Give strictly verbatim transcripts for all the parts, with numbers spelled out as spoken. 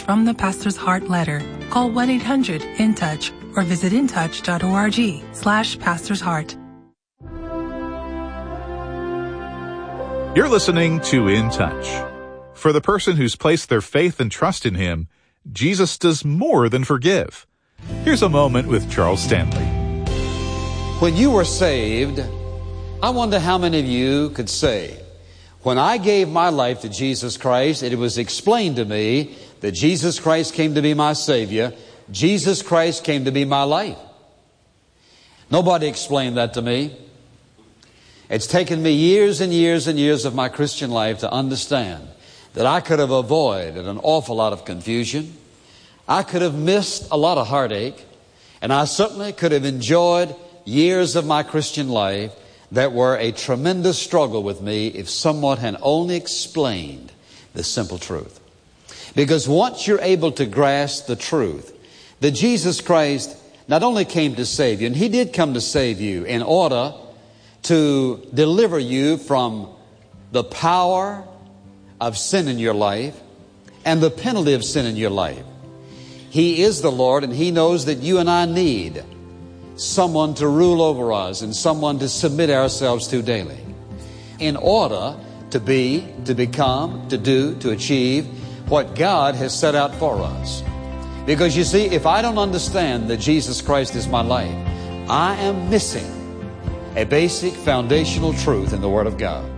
from the Pastor's Heart letter. Call one eight hundred in touch or visit intouch.org slash Pastor's Heart. You're listening to In Touch. For the person who's placed their faith and trust in Him, Jesus does more than forgive. Here's a moment with Charles Stanley. When you were saved, I wonder how many of you could say, when I gave my life to Jesus Christ, it was explained to me that Jesus Christ came to be my Savior. Jesus Christ came to be my life. Nobody explained that to me. It's taken me years and years and years of my Christian life to understand that I could have avoided an awful lot of confusion. I could have missed a lot of heartache. And I certainly could have enjoyed years of my Christian life that were a tremendous struggle with me if someone had only explained the simple truth. Because once you're able to grasp the truth that Jesus Christ not only came to save you, and He did come to save you in order to deliver you from the power of sin in your life and the penalty of sin in your life. He is the Lord, and He knows that you and I need someone to rule over us and someone to submit ourselves to daily in order to be, to become, to do, to achieve what God has set out for us. Because you see, if I don't understand that Jesus Christ is my life, I am missing a basic foundational truth in the Word of God.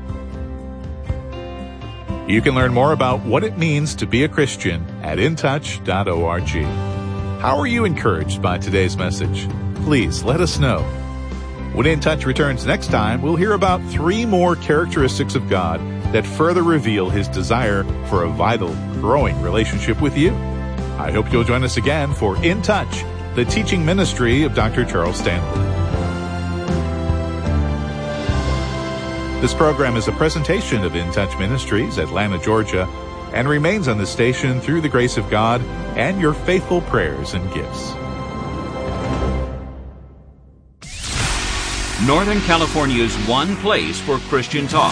You can learn more about what it means to be a Christian at in touch dot org. How are you encouraged by today's message? Please let us know. When In Touch returns next time, we'll hear about three more characteristics of God that further reveal His desire for a vital, growing relationship with you. I hope you'll join us again for In Touch, the teaching ministry of Doctor Charles Stanley. This program is a presentation of In Touch Ministries, Atlanta, Georgia, and remains on the station through the grace of God and your faithful prayers and gifts. Northern California's one place for Christian talk.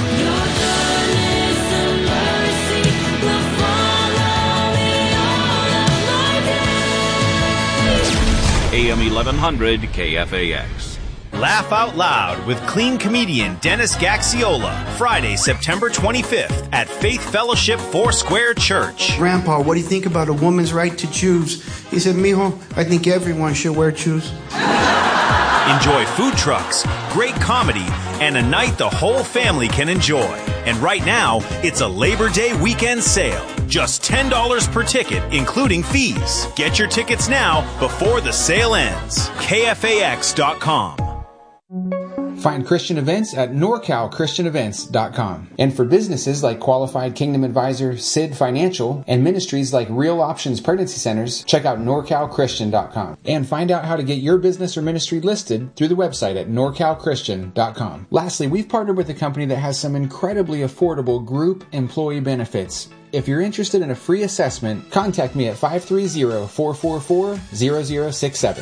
A M eleven hundred K F A X. Laugh Out Loud with clean comedian Dennis Gaxiola, Friday, September twenty-fifth at Faith Fellowship Foursquare Church. Grandpa, what do you think about a woman's right to choose? He said, mijo, I think everyone should wear shoes. Enjoy food trucks, great comedy, and a night the whole family can enjoy. And right now, it's a Labor Day weekend sale. Just ten dollars per ticket, including fees. Get your tickets now before the sale ends. K F A X dot com. Find Christian events at nor cal christian events dot com. And for businesses like Qualified Kingdom Advisor, S I D Financial, and ministries like Real Options Pregnancy Centers, check out nor cal christian dot com. And find out how to get your business or ministry listed through the website at nor cal christian dot com. Lastly, we've partnered with a company that has some incredibly affordable group employee benefits. If you're interested in a free assessment, contact me at five three zero, four four four, zero zero six seven.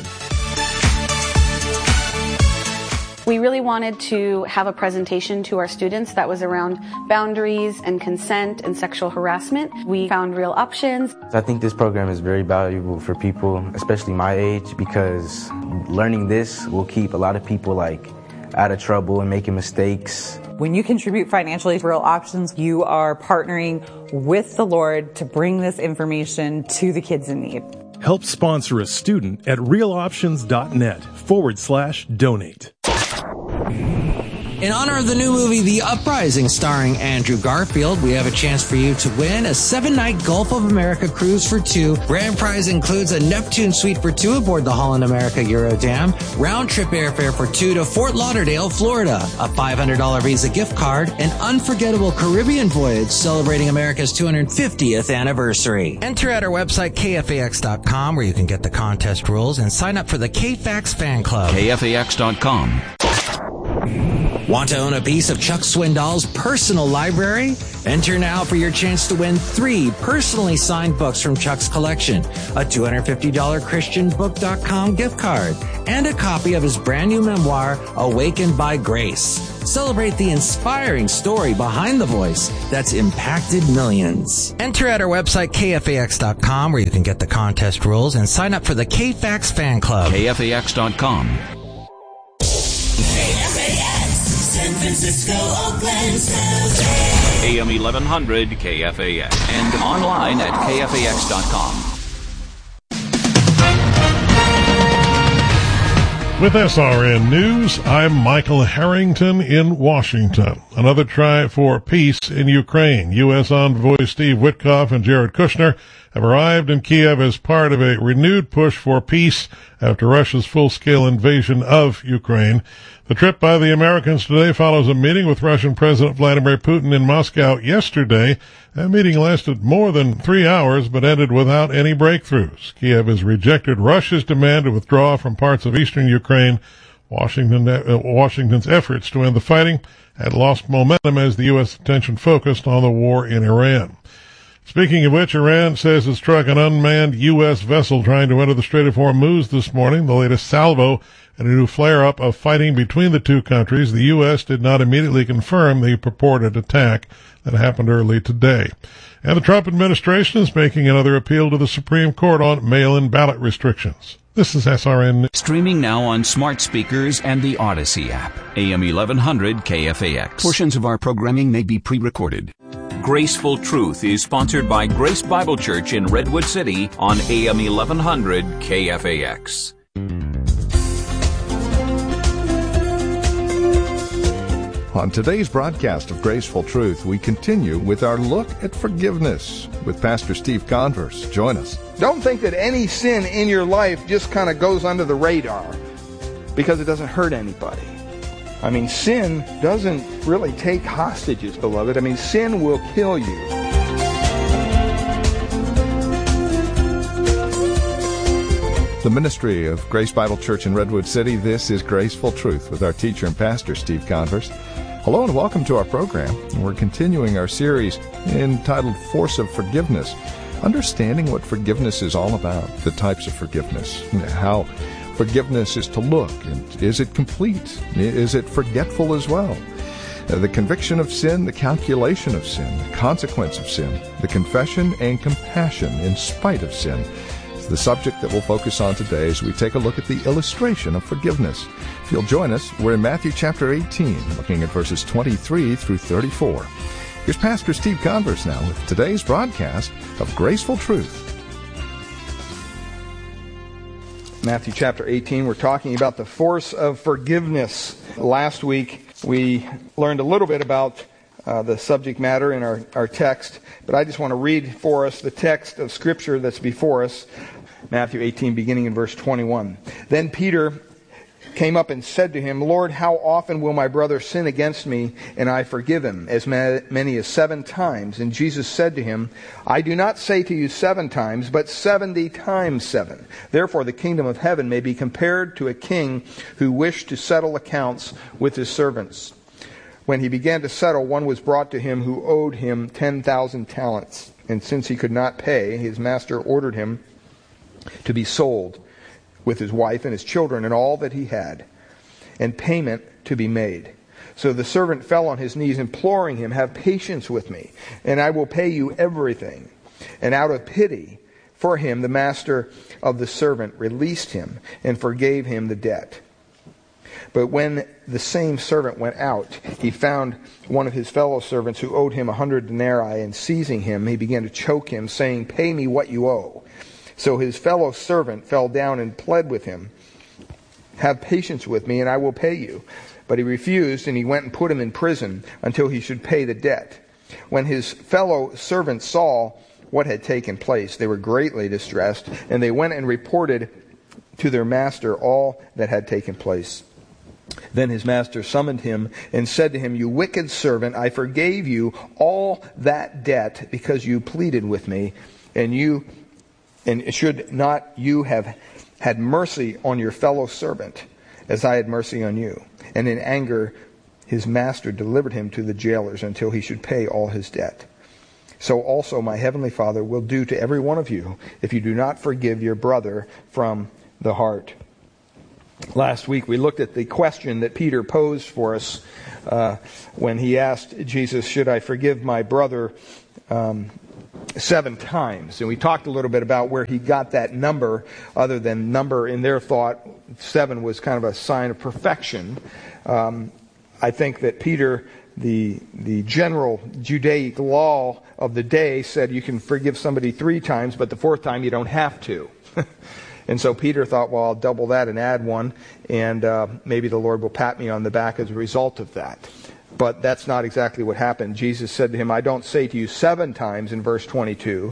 We really wanted to have a presentation to our students that was around boundaries and consent and sexual harassment. We found Real Options. I think this program is very valuable for people, especially my age, because learning this will keep a lot of people like out of trouble and making mistakes. When you contribute financially to Real Options, you are partnering with the Lord to bring this information to the kids in need. Help sponsor a student at realoptions.net forward slash donate. In honor of the new movie, The Uprising, starring Andrew Garfield, we have a chance for you to win a seven-night Gulf of America cruise for two. Grand prize includes a Neptune suite for two aboard the Holland America Eurodam, round-trip airfare for two to Fort Lauderdale, Florida, a five hundred dollars Visa gift card, an unforgettable Caribbean voyage celebrating America's two hundred fiftieth anniversary. Enter at our website, K F A X dot com, where you can get the contest rules and sign up for the K F A X fan club. K F A X dot com. Want to own a piece of Chuck Swindoll's personal library? Enter now for your chance to win three personally signed books from Chuck's collection, a two hundred fifty dollars Christian Book dot com gift card, and a copy of his brand new memoir, Awakened by Grace. Celebrate the inspiring story behind the voice that's impacted millions. Enter at our website, K F A X dot com, where you can get the contest rules and sign up for the K F A X fan club. K F A X dot com. K F A X, San Francisco, Oakland, San Jose. A M eleven hundred K F A X. And online at K F A X dot com. With S R N News, I'm Michael Harrington in Washington. Another try for peace in Ukraine. U S envoys Steve Witkoff and Jared Kushner have arrived in Kiev as part of a renewed push for peace after Russia's full-scale invasion of Ukraine. The trip by the Americans today follows a meeting with Russian President Vladimir Putin in Moscow yesterday. That meeting lasted more than three hours but ended without any breakthroughs. Kiev has rejected Russia's demand to withdraw from parts of eastern Ukraine. Washington, uh, Washington's efforts to end the fighting had lost momentum as the U S attention focused on the war in Iran. Speaking of which, Iran says it struck an unmanned U S vessel trying to enter the Strait of Hormuz this morning, the latest salvo in a new flare-up of fighting between the two countries. The U S did not immediately confirm the purported attack that happened early today. And the Trump administration is making another appeal to the Supreme Court on mail-in ballot restrictions. This is S R N. Streaming now on smart speakers and the Odyssey app. A M eleven hundred K F A X. Portions of our programming may be pre-recorded. Graceful Truth is sponsored by Grace Bible Church in Redwood City on A M eleven hundred K F A X. On today's broadcast of Graceful Truth, we continue with our look at forgiveness with Pastor Steve Converse. Join us. Don't think that any sin in your life just kind of goes under the radar because it doesn't hurt anybody. I mean, sin doesn't really take hostages, beloved. I mean, sin will kill you. The ministry of Grace Bible Church in Redwood City, this is Graceful Truth with our teacher and pastor, Steve Converse. Hello and welcome to our program. We're continuing our series entitled Force of Forgiveness, understanding what forgiveness is all about, the types of forgiveness, how forgiveness is to look, and is it complete? Is it forgetful as well? Uh, the conviction of sin, the calculation of sin, the consequence of sin, the confession and compassion in spite of sin. It's the subject that we'll focus on today as we take a look at the illustration of forgiveness. If you'll join us, we're in Matthew chapter eighteen, looking at verses twenty-three through thirty-four. Here's Pastor Steve Converse now with today's broadcast of Graceful Truth. Matthew chapter eighteen, we're talking about the force of forgiveness. Last week, we learned a little bit about uh, the subject matter in our, our text, but I just want to read for us the text of Scripture that's before us. Matthew eighteen, beginning in verse twenty-one. Then Peter came up and said to him, Lord, how often will my brother sin against me, and I forgive him? As many as seven times. And Jesus said to him, I do not say to you seven times, but seventy times seven. Therefore the kingdom of heaven may be compared to a king who wished to settle accounts with his servants. When he began to settle, one was brought to him who owed him ten thousand talents. And since he could not pay, his master ordered him to be sold, with his wife and his children and all that he had, and payment to be made. So the servant fell on his knees, imploring him, have patience with me, and I will pay you everything. And out of pity for him, the master of the servant released him and forgave him the debt. But when the same servant went out, he found one of his fellow servants who owed him a hundred denarii, and seizing him, he began to choke him, saying, pay me what you owe. So his fellow servant fell down and pled with him, have patience with me, and I will pay you. But he refused, and he went and put him in prison until he should pay the debt. When his fellow servants saw what had taken place, they were greatly distressed, and they went and reported to their master all that had taken place. Then his master summoned him and said to him, you wicked servant, I forgave you all that debt because you pleaded with me, and you And should not you have had mercy on your fellow servant, as I had mercy on you? And in anger his master delivered him to the jailers until he should pay all his debt. So also my heavenly Father will do to every one of you if you do not forgive your brother from the heart. Last week we looked at the question that Peter posed for us uh, when he asked Jesus, should I forgive my brother um, seven times? And we talked a little bit about where he got that number, other than number in their thought. Seven was kind of a sign of perfection. Um, I think that Peter, the the general Judaic law of the day, said you can forgive somebody three times, but the fourth time you don't have to. And so Peter thought, well, I'll double that and add one, and uh, maybe the Lord will pat me on the back as a result of that. But that's not exactly what happened. Jesus said to him, I don't say to you seven times in verse twenty-two,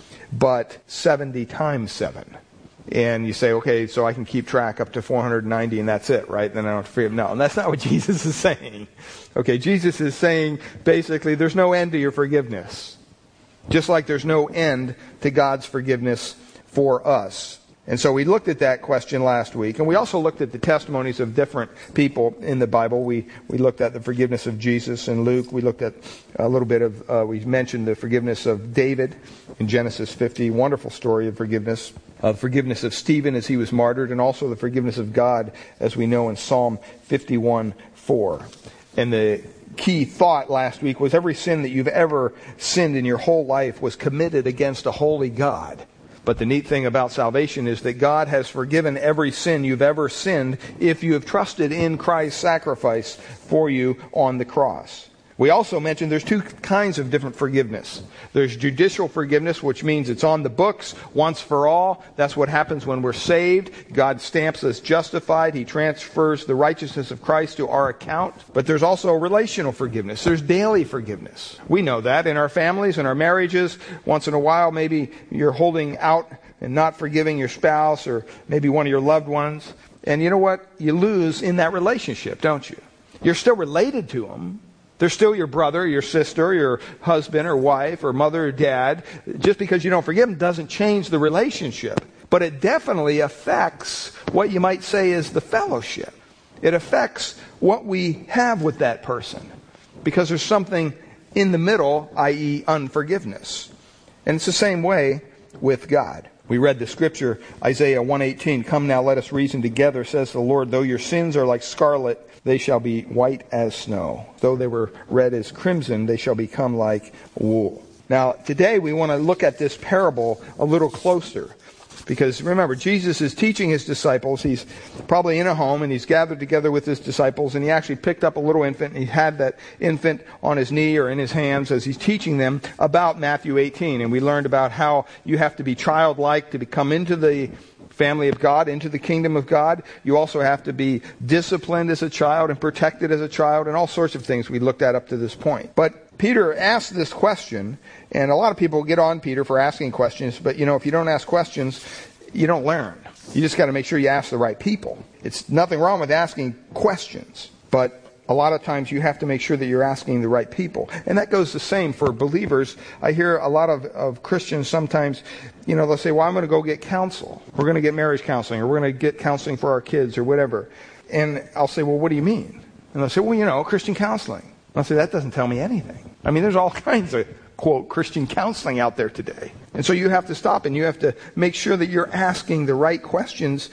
but seventy times seven. And you say, okay, so I can keep track up to four hundred ninety and that's it, right? Then I don't have to forgive. No, and that's not what Jesus is saying. Okay, Jesus is saying, basically, there's no end to your forgiveness. Just like there's no end to God's forgiveness for us. And so we looked at that question last week. And we also looked at the testimonies of different people in the Bible. We we looked at the forgiveness of Jesus in Luke. We looked at a little bit of, uh, we mentioned the forgiveness of David in Genesis fifty. Wonderful story of forgiveness. Uh, forgiveness of Stephen as he was martyred. And also the forgiveness of God, as we know in Psalm fifty-one four. And the key thought last week was every sin that you've ever sinned in your whole life was committed against a holy God. But the neat thing about salvation is that God has forgiven every sin you've ever sinned if you have trusted in Christ's sacrifice for you on the cross. We also mentioned there's two kinds of different forgiveness. There's judicial forgiveness, which means it's on the books once for all. That's what happens when we're saved. God stamps us justified. He transfers the righteousness of Christ to our account. But there's also relational forgiveness. There's daily forgiveness. We know that in our families, in our marriages. Once in a while, maybe you're holding out and not forgiving your spouse or maybe one of your loved ones. And you know what? You lose in that relationship, don't you? You're still related to them. They're still your brother, your sister, your husband or wife or mother or dad. Just because you don't forgive them doesn't change the relationship. But it definitely affects what you might say is the fellowship. It affects what we have with that person. Because there's something in the middle, that is unforgiveness. And it's the same way with God. We read the scripture, Isaiah one eighteen, come now let us reason together, says the Lord, though your sins are like scarlet, they shall be white as snow. Though they were red as crimson, they shall become like wool. Now, today we want to look at this parable a little closer. Because remember, Jesus is teaching his disciples. He's probably in a home and he's gathered together with his disciples, and he actually picked up a little infant and he had that infant on his knee or in his hands as he's teaching them about Matthew eighteen. And we learned about how you have to be childlike to come into the family of God, into the kingdom of God. You also have to be disciplined as a child and protected as a child, and all sorts of things we looked at up to this point. But Peter asked this question, and a lot of people get on Peter for asking questions, but you know, if you don't ask questions, you don't learn. You just got to make sure you ask the right people. It's nothing wrong with asking questions, but a lot of times you have to make sure that you're asking the right people. And that goes the same for believers. I hear a lot of, of Christians sometimes, you know, they'll say, well, I'm going to go get counsel. We're going to get marriage counseling, or we're going to get counseling for our kids, or whatever. And I'll say, well, what do you mean? And they'll say, well, you know, Christian counseling. And I'll say, that doesn't tell me anything. I mean, there's all kinds of, quote, Christian counseling out there today. And so you have to stop and you have to make sure that you're asking the right questions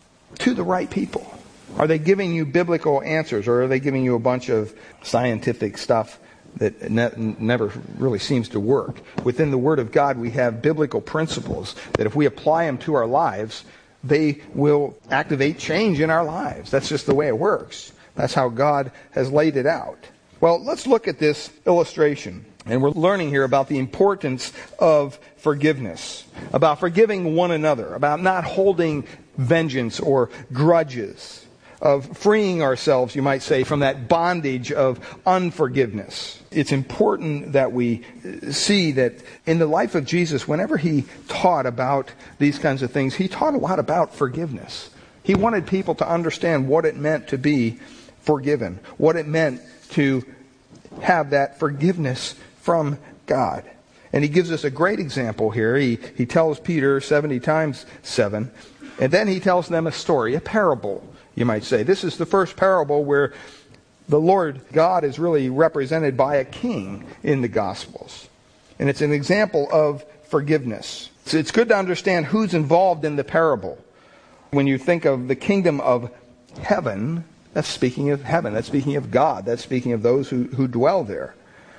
to the right people. Are they giving you biblical answers, or are they giving you a bunch of scientific stuff that ne- never really seems to work? Within the Word of God, we have biblical principles that if we apply them to our lives, they will activate change in our lives. That's just the way it works. That's how God has laid it out. Well, let's look at this illustration. And we're learning here about the importance of forgiveness, about forgiving one another, about not holding vengeance or grudges, of freeing ourselves, you might say, from that bondage of unforgiveness. It's important that we see that in the life of Jesus, whenever he taught about these kinds of things, he taught a lot about forgiveness. He wanted people to understand what it meant to be forgiven, what it meant to have that forgiveness from God. And he gives us a great example here. He, he tells Peter seventy times seven, and then he tells them a story, a parable, you might say. This is the first parable where The Lord God is really represented by a king in the Gospels. And it's an example of forgiveness. So it's good to understand who's involved in the parable. When you think of the kingdom of heaven, that's speaking of heaven. That's speaking of God. That's speaking of those who, who dwell there.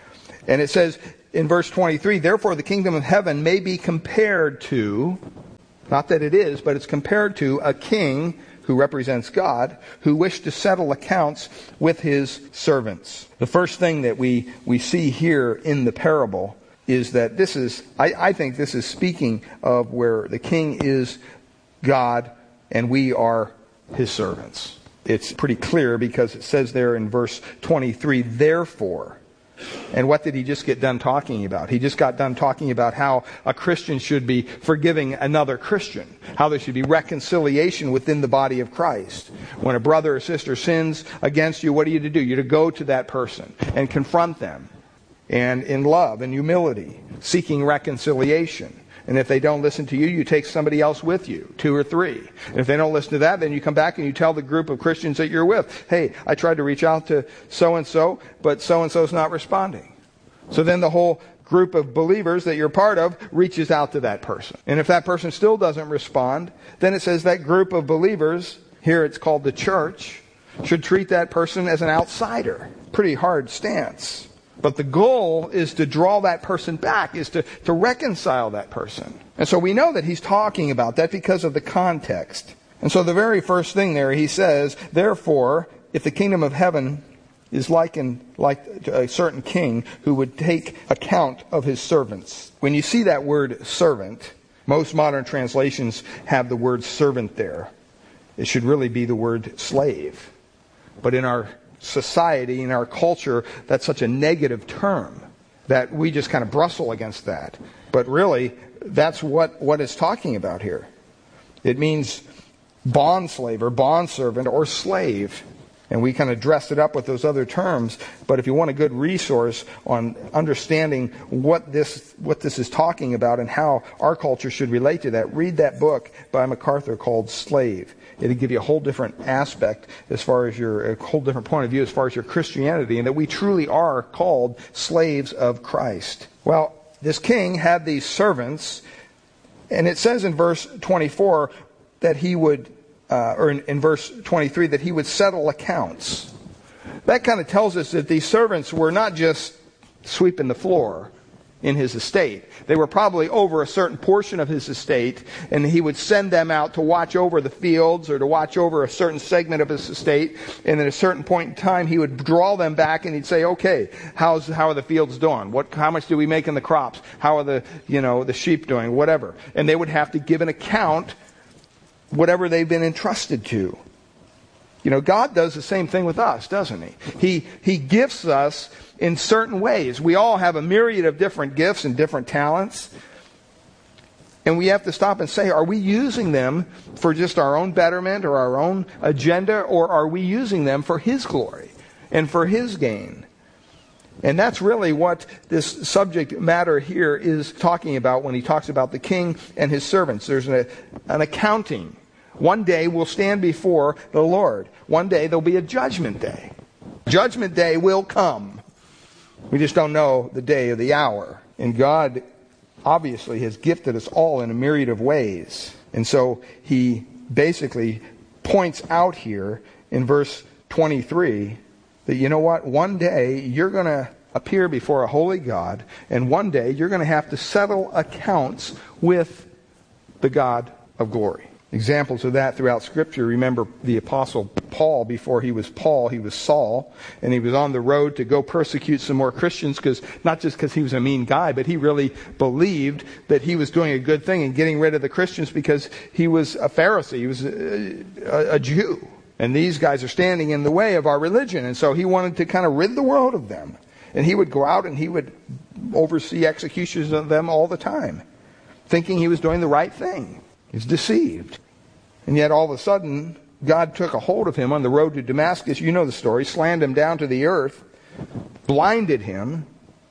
And it says in verse twenty-three, therefore the kingdom of heaven may be compared to, not that it is, but it's compared to a king who represents God, who wished to settle accounts with his servants. The first thing that we, we see here in the parable is that this is, I, I think this is speaking of where the king is God and we are his servants. It's pretty clear because it says there in verse twenty-three, therefore. And what did he just get done talking about? He just got done talking about how a Christian should be forgiving another Christian. How there should be reconciliation within the body of Christ. When a brother or sister sins against you, what are you to do? You're to go to that person and confront them. And in love and humility, seeking reconciliation. And if they don't listen to you, you take somebody else with you, two or three. And if they don't listen to that, then you come back and you tell the group of Christians that you're with, hey, I tried to reach out to so-and-so, but so-and-so's not responding. So then the whole group of believers that you're part of reaches out to that person. And if that person still doesn't respond, then it says that group of believers, here it's called the church, should treat that person as an outsider. Pretty hard stance. But the goal is to draw that person back, is to, to reconcile that person. And so we know that he's talking about that because of the context. And so the very first thing there, he says, therefore, if the kingdom of heaven is likened like to a certain king who would take account of his servants. When you see that word servant, most modern translations have the word servant there. It should really be the word slave. But in our society, in our culture, that's such a negative term that we just kind of bristle against that. But really, that's what, what it's talking about here. It means bondslave or bondservant or slave. And we kind of dressed it up with those other terms. But if you want a good resource on understanding what this what this is talking about and how our culture should relate to that, read that book by MacArthur called Slave. It'll give you a whole different aspect as far as your, a whole different point of view as far as your Christianity, and that we truly are called slaves of Christ. Well, this king had these servants, and it says in verse twenty-four that he would, uh, or in, in verse twenty-three, that he would settle accounts. That kind of tells us that these servants were not just sweeping the floor in his estate. They were probably over a certain portion of his estate, and he would send them out to watch over the fields or to watch over a certain segment of his estate, and at a certain point in time he would draw them back and he'd say, okay, how's how are the fields doing? What how much do we make in the crops? How are the you know the sheep doing? Whatever. And they would have to give an account whatever they've been entrusted to. You know, God does the same thing with us, doesn't he? He he gifts us in certain ways. We all have a myriad of different gifts and different talents. And we have to stop and say, are we using them for just our own betterment or our own agenda, or are we using them for His glory and for His gain? And that's really what this subject matter here is talking about when he talks about the king and his servants. There's an, an accounting. One day we'll stand before the Lord. One day there'll be a judgment day. Judgment day will come. We just don't know the day or the hour. And God obviously has gifted us all in a myriad of ways. And so he basically points out here in verse twenty-three that, you know what, one day you're going to appear before a holy God, and one day you're going to have to settle accounts with the God of glory. Examples of that throughout Scripture. Remember the Apostle Paul. Before he was Paul, he was Saul, and he was on the road to go persecute some more Christians, because not just because he was a mean guy, but he really believed that he was doing a good thing and getting rid of the Christians because he was a Pharisee, he was a, a, a Jew. And these guys are standing in the way of our religion, and so he wanted to kind of rid the world of them. And he would go out and he would oversee executions of them all the time, thinking he was doing the right thing. He's deceived. And yet all of a sudden, God took a hold of him on the road to Damascus. You know the story. Slammed him down to the earth. Blinded him.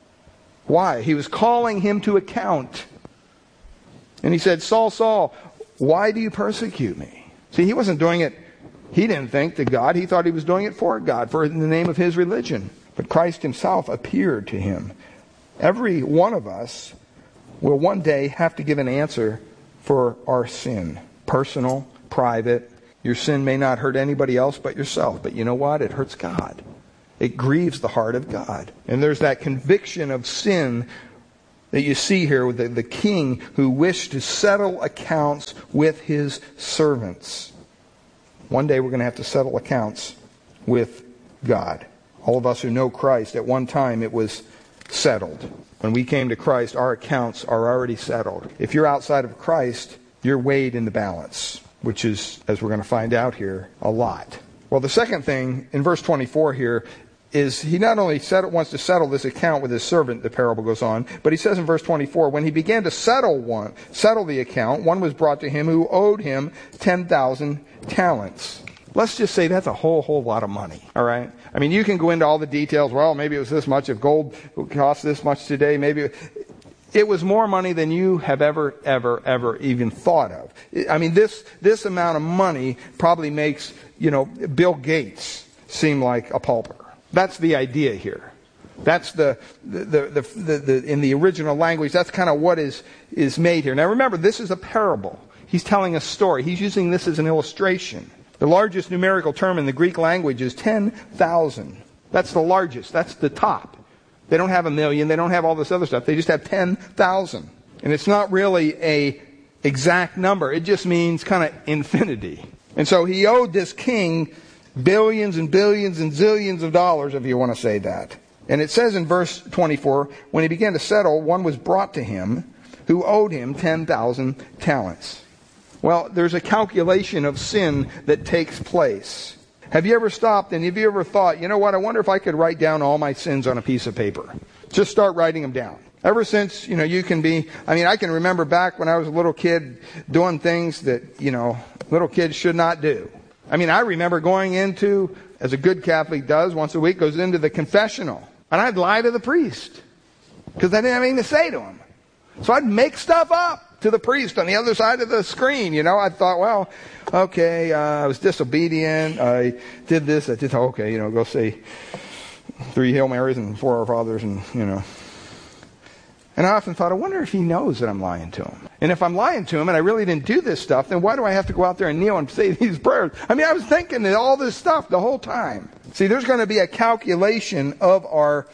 Why? He was calling him to account. And he said, Saul, Saul, why do you persecute me? See, he wasn't doing it He didn't think to God. He thought he was doing it for God, for in the name of his religion. But Christ himself appeared to him. Every one of us will one day have to give an answer for our sin. Personal, private. Your sin may not hurt anybody else but yourself. But you know what? It hurts God. It grieves the heart of God. And there's that conviction of sin that you see here with the, the king who wished to settle accounts with his servants. One day we're going to have to settle accounts with God. All of us who know Christ, at one time it was settled. When we came to Christ, our accounts are already settled. If you're outside of Christ, you're weighed in the balance, which is, as we're going to find out here, a lot. Well, the second thing in verse twenty-four here is he not only settle, wants to settle this account with his servant, the parable goes on, but he says in verse twenty-four, when he began to settle one, settle the account, one was brought to him who owed him ten thousand talents. Let's just say that's a whole, whole lot of money, all right? I mean, you can go into all the details. Well, maybe it was this much. If gold costs this much today, maybe it was more money than you have ever, ever, ever even thought of. I mean, this this amount of money probably makes, you know, Bill Gates seem like a pauper. That's the idea here. That's the, the, the, the, the in the original language, that's kind of what is, is made here. Now remember, this is a parable. He's telling a story. He's using this as an illustration. The largest numerical term in the Greek language is ten thousand. That's the largest. That's the top. They don't have a million. They don't have all this other stuff. They just have ten thousand. And it's not really a exact number. It just means kind of infinity. And so he owed this king billions and billions and zillions of dollars, if you want to say that. And it says in verse twenty-four, when he began to settle, one was brought to him who owed him ten thousand talents. Well, there's a calculation of sin that takes place. Have you ever stopped and have you ever thought, you know what, I wonder if I could write down all my sins on a piece of paper. Just start writing them down. Ever since, you know, you can be, I mean, I can remember back when I was a little kid doing things that, you know, little kids should not do. I mean, I remember going into, as a good Catholic does, once a week, goes into the confessional. And I'd lie to the priest. Because I didn't have anything to say to him. So I'd make stuff up to the priest on the other side of the screen. You know, I thought, well, okay, uh, I was disobedient. I did this. I did, okay, you know, go say three Hail Marys and four Our Fathers and, you know. And I often thought, I wonder if he knows that I'm lying to him. And if I'm lying to him and I really didn't do this stuff, then why do I have to go out there and kneel and say these prayers? I mean, I was thinking all this stuff the whole time. See, there's going to be a calculation of our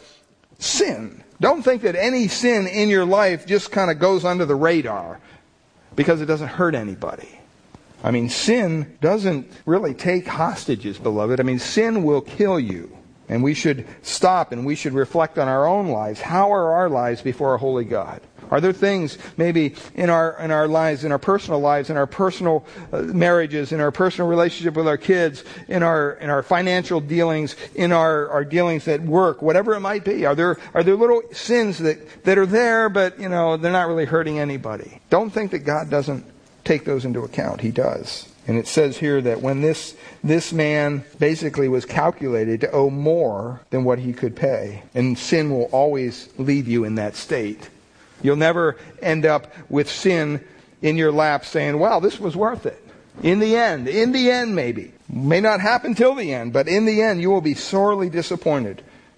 sin. Don't think that any sin in your life just kind of goes under the radar because it doesn't hurt anybody. I mean, sin doesn't really take hostages, beloved. I mean, sin will kill you. And we should stop and we should reflect on our own lives. How are our lives before a holy God? Are there things maybe in our in our lives, in our personal lives, in our personal uh, marriages, in our personal relationship with our kids, in our in our financial dealings, in our, our dealings at work, whatever it might be? Are there are there little sins that, that are there, but you know they're not really hurting anybody? Don't think that God doesn't take those into account. He does. And it says here that when this this man basically was calculated to owe more than what he could pay, and sin will always leave you in that state. You'll never end up with sin in your lap saying, wow, this was worth it. In the end, in the end maybe. May not happen till the end, but in the end you will be sorely disappointed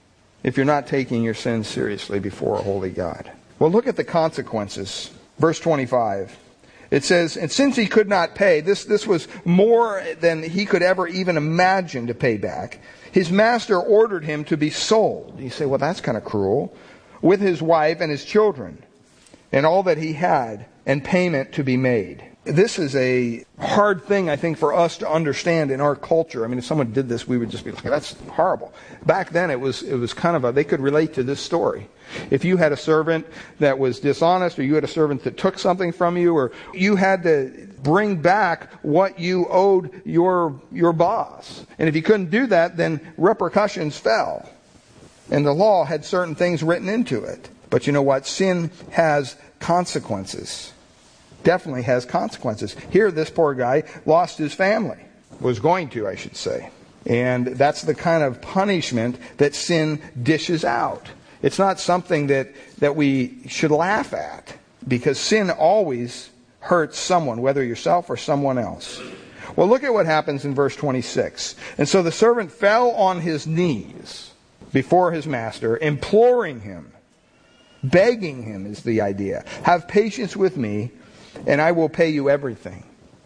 if you're not taking your sins seriously before a holy God. Well, look at the consequences. Verse twenty-five. It says, and since he could not pay, this, this was more than he could ever even imagine to pay back, his master ordered him to be sold. You say, well, that's kind of cruel. With his wife and his children and all that he had, and payment to be made. This is a hard thing, I think, for us to understand in our culture. I mean, if someone did this, we would just be like, that's horrible. Back then, it was it was kind of a, they could relate to this story. If you had a servant that was dishonest, or you had a servant that took something from you, or you had to bring back what you owed your your boss. And if you couldn't do that, then repercussions fell. And the law had certain things written into it. But you know what? Sin has consequences. Definitely has consequences. Here, this poor guy lost his family. Was going to, I should say. And that's the kind of punishment that sin dishes out. It's not something that, that we should laugh at. Because sin always hurts someone, whether yourself or someone else. Well, look at what happens in verse twenty-six. And so the servant fell on his knees before his master, imploring him, begging him is the idea. Have patience with me, and I will pay you everything.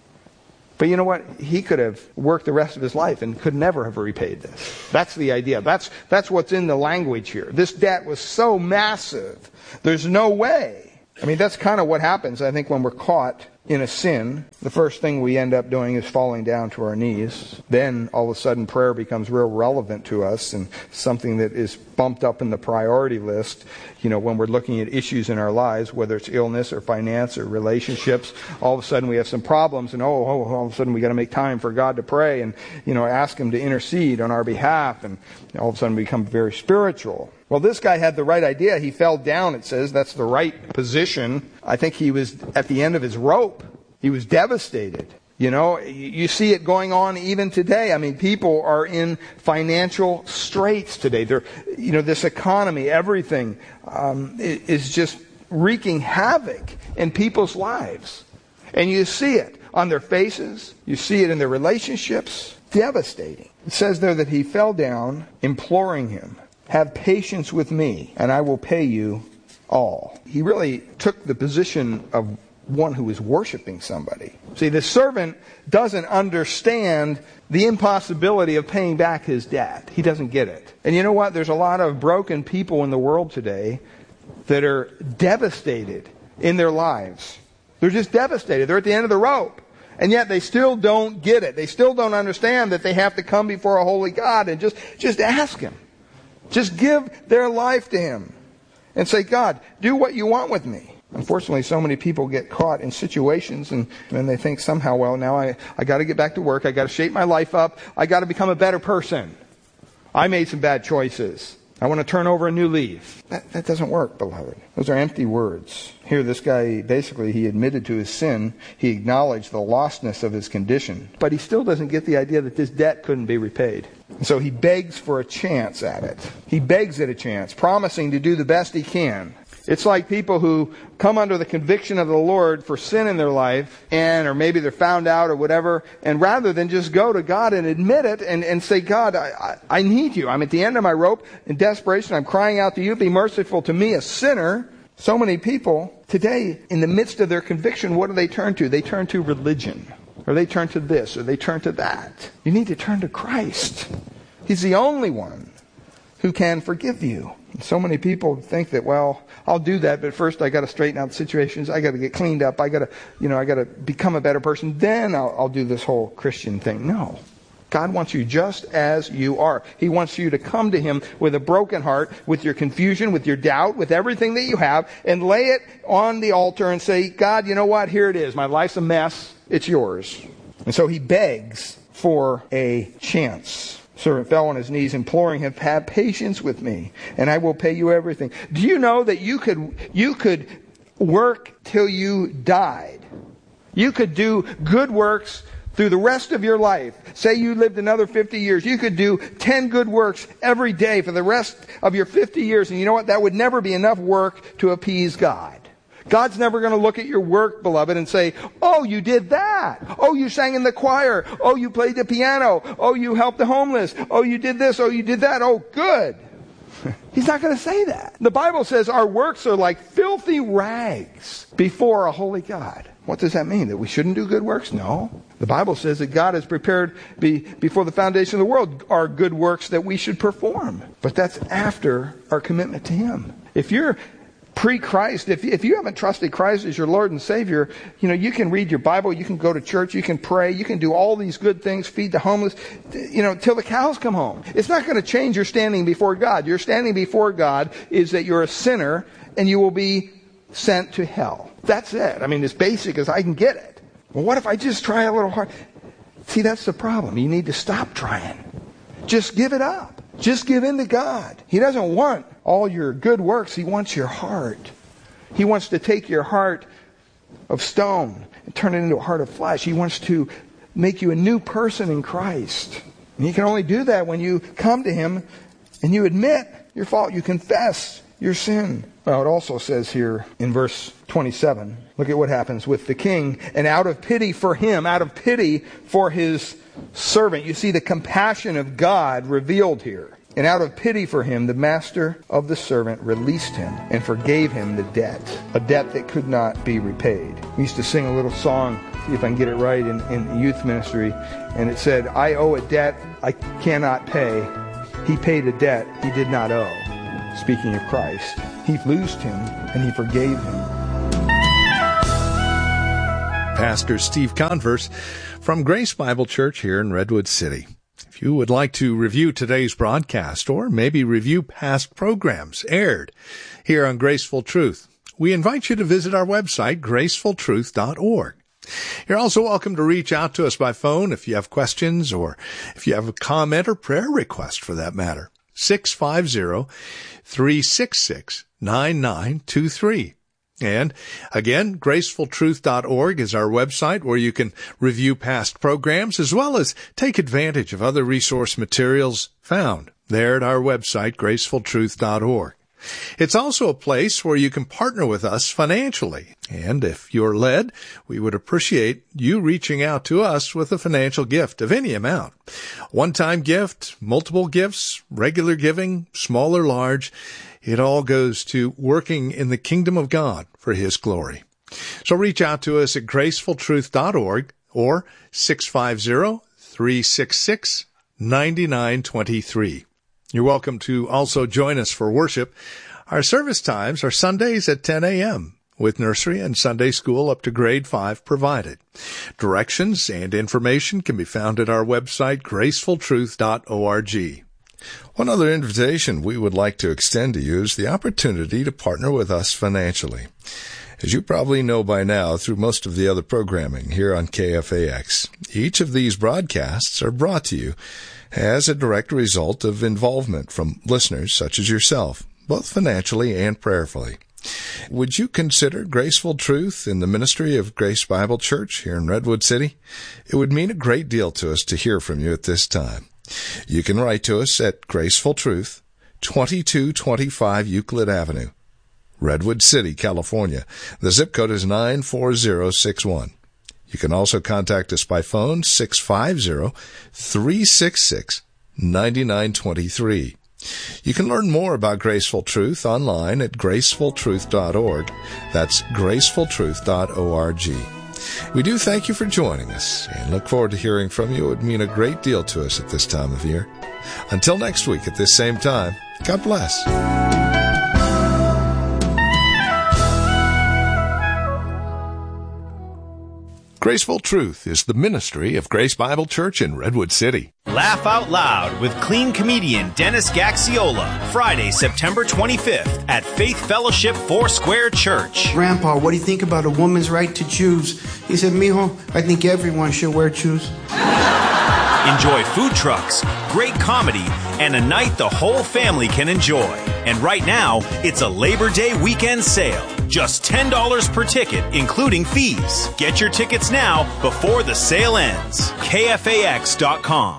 But you know what? He could have worked the rest of his life and could never have repaid this. That's the idea. That's, that's what's in the language here. This debt was so massive. There's no way. I mean, that's kind of what happens, I think, when we're caught in a sin. The first thing we end up doing is falling down to our knees. Then, all of a sudden, prayer becomes real relevant to us and something that is bumped up in the priority list. You know, when we're looking at issues in our lives, whether it's illness or finance or relationships, all of a sudden we have some problems, and oh, oh all of a sudden we got to make time for God to pray and, you know, ask Him to intercede on our behalf, and all of a sudden we become very spiritual. Well, this guy had the right idea. He fell down, it says. That's the right position. I think he was at the end of his rope. He was devastated. You know, you see it going on even today. I mean, people are in financial straits today. They're, you know, this economy, everything um, is just wreaking havoc in people's lives. And you see it on their faces. You see it in their relationships. Devastating. It says there that he fell down, imploring him, have patience with me, and I will pay you all. He really took the position of one who is worshiping somebody. See, the servant doesn't understand the impossibility of paying back his debt. He doesn't get it. And you know what? There's a lot of broken people in the world today that are devastated in their lives. They're just devastated. They're at the end of the rope. And yet they still don't get it. They still don't understand that they have to come before a holy God and just, just ask Him. Just give their life to Him. And say, God, do what you want with me. Unfortunately, so many people get caught in situations and, and they think somehow, well, now I, I got to get back to work. I got to shape my life up. I got to become a better person. I made some bad choices. I want to turn over a new leaf. That, that doesn't work, beloved. Those are empty words. Here, this guy, basically, he admitted to his sin. He acknowledged the lostness of his condition. But he still doesn't get the idea that this debt couldn't be repaid. And so he begs for a chance at it. He begs at a chance, promising to do the best he can. It's like people who come under the conviction of the Lord for sin in their life, and or maybe they're found out or whatever, and rather than just go to God and admit it and, and say, God, I, I, I need you. I'm at the end of my rope in desperation. I'm crying out to you. Be merciful to me, a sinner. So many people today, in the midst of their conviction, what do they turn to? They turn to religion, or they turn to this, or they turn to that. You need to turn to Christ. He's the only one who can forgive you. So many people think that, well, I'll do that, but first I got to straighten out situations. I got to get cleaned up. I got to, you know, I got to become a better person. Then I'll, I'll do this whole Christian thing. No. God wants you just as you are. He wants you to come to Him with a broken heart, with your confusion, with your doubt, with everything that you have, and lay it on the altar and say, God, you know what? Here it is. My life's a mess. It's yours. And so he begs for a chance. Servant fell on his knees, imploring him, have patience with me, and I will pay you everything. Do you know that you could, you could work till you died? You could do good works through the rest of your life. Say you lived another fifty years. You could do ten good works every day for the rest of your fifty years. And you know what? That would never be enough work to appease God. God's never going to look at your work, beloved, and say, oh, you did that. Oh, you sang in the choir. Oh, you played the piano. Oh, you helped the homeless. Oh, you did this. Oh, you did that. Oh, good. He's not going to say that. The Bible says our works are like filthy rags before a holy God. What does that mean? That we shouldn't do good works? No. The Bible says that God has prepared be, before the foundation of the world our good works that we should perform. But that's after our commitment to Him. If you're pre-Christ, if, if you haven't trusted Christ as your Lord and Savior, you know, you can read your Bible, you can go to church, you can pray, you can do all these good things, feed the homeless, you know, till the cows come home. It's not going to change your standing before God. Your standing before God is that you're a sinner and you will be sent to hell. That's it. I mean, as basic as I can get it. Well, what if I just try a little hard? See, that's the problem. You need to stop trying. Just give it up. Just give in to God. He doesn't want all your good works. He wants your heart. He wants to take your heart of stone and turn it into a heart of flesh. He wants to make you a new person in Christ. And you can only do that when you come to Him and you admit your fault. You confess your sin. Well, it also says here in verse twenty-seven, look at what happens with the king. And out of pity for him, out of pity for his servant, you see the compassion of God revealed here. And out of pity for him, the master of the servant released him and forgave him the debt, a debt that could not be repaid. We used to sing a little song, see if I can get it right, in, in youth ministry, and it said, I owe a debt I cannot pay. He paid a debt he did not owe. Speaking of Christ, he loosed him and he forgave him. Pastor Steve Converse from Grace Bible Church here in Redwood City. If you would like to review today's broadcast or maybe review past programs aired here on Graceful Truth, we invite you to visit our website, graceful truth dot org. You're also welcome to reach out to us by phone if you have questions or if you have a comment or prayer request for that matter. six five zero, three six six, nine nine two three. And again, graceful truth dot org is our website where you can review past programs as well as take advantage of other resource materials found there at our website, graceful truth dot org. It's also a place where you can partner with us financially. And if you're led, we would appreciate you reaching out to us with a financial gift of any amount. One-time gift, multiple gifts, regular giving, small or large. It all goes to working in the kingdom of God for His glory. So reach out to us at graceful truth dot org or six five zero, three six six, nine nine two three. You're welcome to also join us for worship. Our service times are Sundays at ten a.m., with nursery and Sunday school up to grade five provided. Directions and information can be found at our website, graceful truth dot org. One other invitation we would like to extend to you is the opportunity to partner with us financially. As you probably know by now through most of the other programming here on K F A X, each of these broadcasts are brought to you as a direct result of involvement from listeners such as yourself, both financially and prayerfully. Would you consider Graceful Truth in the ministry of Grace Bible Church here in Redwood City? It would mean a great deal to us to hear from you at this time. You can write to us at Graceful Truth, twenty-two twenty-five Euclid Avenue, Redwood City, California. The zip code is nine four zero six one. You can also contact us by phone, six five zero, three six six, nine nine two three. You can learn more about Graceful Truth online at graceful truth dot org. That's graceful truth dot org. We do thank you for joining us and look forward to hearing from you. It would mean a great deal to us at this time of year. Until next week at this same time, God bless. Graceful Truth is the ministry of Grace Bible Church in Redwood City. Laugh Out Loud with clean comedian Dennis Gaxiola, Friday, September twenty-fifth at Faith Fellowship Foursquare Church. Grandpa, what do you think about a woman's right to choose? He said, Mijo, I think everyone should wear shoes. Enjoy food trucks, great comedy, and a night the whole family can enjoy. And right now, it's a Labor Day weekend sale. Just ten dollars per ticket, including fees. Get your tickets now before the sale ends. K F A X dot com.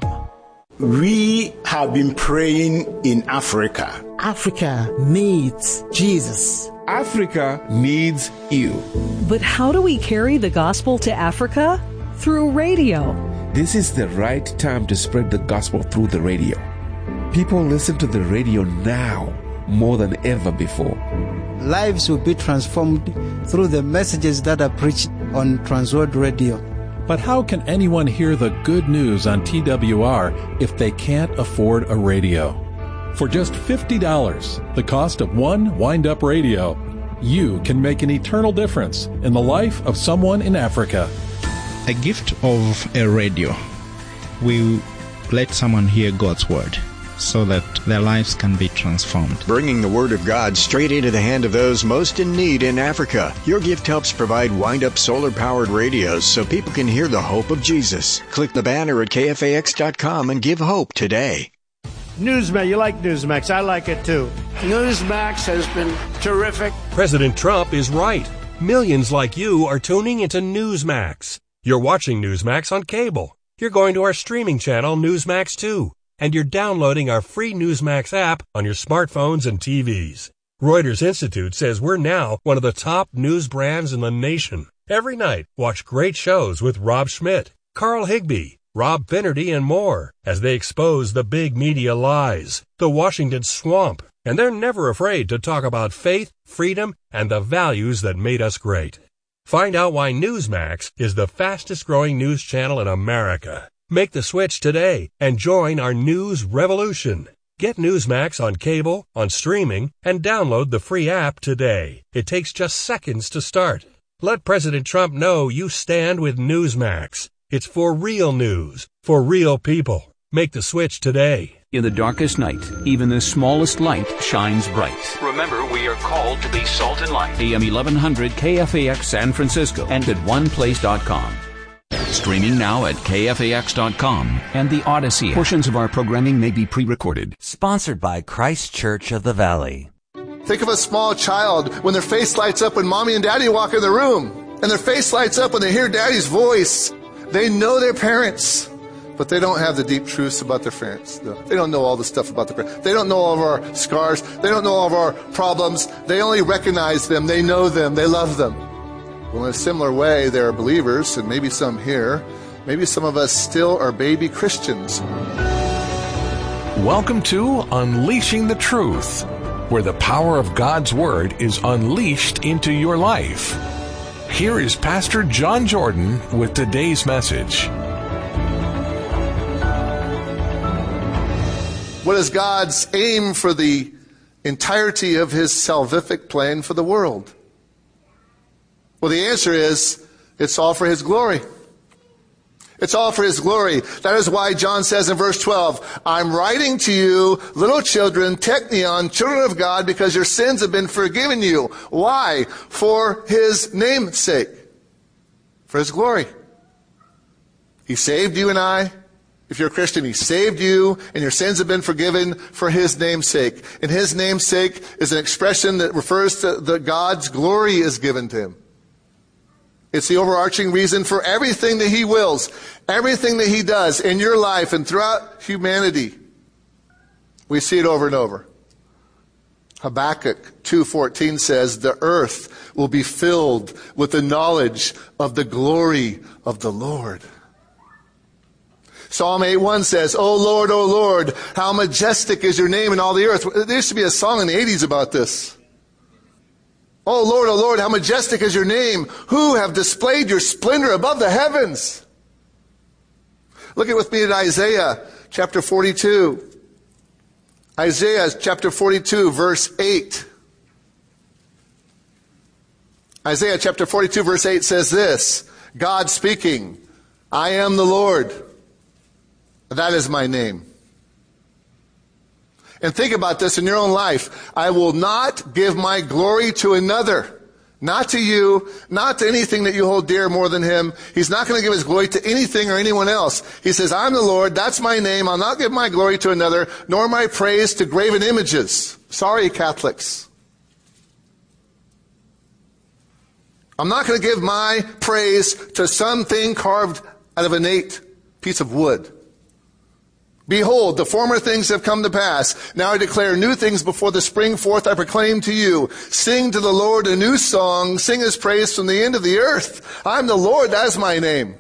We have been praying in Africa. Africa needs Jesus. Africa needs you. But how do we carry the gospel to Africa? Through radio. This is the right time to spread the gospel through the radio. People listen to the radio now more than ever before. Lives will be transformed through the messages that are preached on Transworld Radio. But how can anyone hear the good news on T W R if they can't afford a radio? For just fifty dollars, the cost of one wind-up radio, you can make an eternal difference in the life of someone in Africa. A gift of a radio will let someone hear God's word, so that their lives can be transformed. Bringing the Word of God straight into the hand of those most in need in Africa. Your gift helps provide wind-up solar-powered radios so people can hear the hope of Jesus. Click the banner at K F A X dot com and give hope today. Newsmax, you like Newsmax. I like it too. Newsmax has been terrific. President Trump is right. Millions like you are tuning into Newsmax. You're watching Newsmax on cable. You're going to our streaming channel, Newsmax two. And you're downloading our free Newsmax app on your smartphones and T Vs. Reuters Institute says we're now one of the top news brands in the nation. Every night, watch great shows with Rob Schmidt, Carl Higbie, Rob Finnerty, and more as they expose the big media lies, the Washington swamp, and they're never afraid to talk about faith, freedom, and the values that made us great. Find out why Newsmax is the fastest growing news channel in America. Make the switch today and join our news revolution. Get Newsmax on cable, on streaming, and download the free app today. It takes just seconds to start. Let President Trump know you stand with Newsmax. It's for real news, for real people. Make the switch today. In the darkest night, even the smallest light shines bright. Remember, we are called to be salt and light. A M eleven hundred K F A X San Francisco and at one place dot com. Streaming now at K F A X dot com and the Odyssey app. Portions of our programming may be pre-recorded. Sponsored by Christ Church of the Valley. Think of a small child when their face lights up when mommy and daddy walk in the room, and their face lights up when they hear daddy's voice. They know their parents, but they don't have the deep truths about their parents. They don't know all the stuff about their parents. They don't know all of our scars. They don't know all of our problems. They only recognize them. They know them. They love them. Well, in a similar way, there are believers, and maybe some here, maybe some of us still are baby Christians. Welcome to Unleashing the Truth, where the power of God's Word is unleashed into your life. Here is Pastor John Jordan with today's message. What is God's aim for the entirety of his salvific plan for the world? Well, the answer is, it's all for his glory. It's all for his glory. That is why John says in verse twelve, I'm writing to you, little children, teknion, children of God, because your sins have been forgiven you. Why? For his name's sake. For his glory. He saved you and I. If you're a Christian, he saved you, and your sins have been forgiven for his name's sake. And his name's sake is an expression that refers to that God's glory is given to him. It's the overarching reason for everything that he wills, everything that he does in your life and throughout humanity. We see it over and over. Habakkuk two fourteen says, the earth will be filled with the knowledge of the glory of the Lord. Psalm eight one says, O Lord, O Lord, how majestic is your name in all the earth. There used to be a song in the eighties about this. Oh Lord, oh Lord, how majestic is your name. Who have displayed your splendor above the heavens? Look at with me at Isaiah chapter forty-two. Isaiah chapter forty-two, verse eight. Isaiah chapter forty-two, verse eight says this, God speaking, I am the Lord. That is my name. And think about this in your own life. I will not give my glory to another. Not to you, not to anything that you hold dear more than him. He's not going to give his glory to anything or anyone else. He says, I'm the Lord, that's my name. I'll not give my glory to another, nor my praise to graven images. Sorry, Catholics. I'm not going to give my praise to something carved out of an innate piece of wood. Behold, the former things have come to pass. Now I declare new things before the spring forth I proclaim to you. Sing to the Lord a new song. Sing his praise from the end of the earth. I'm the Lord, that is my name.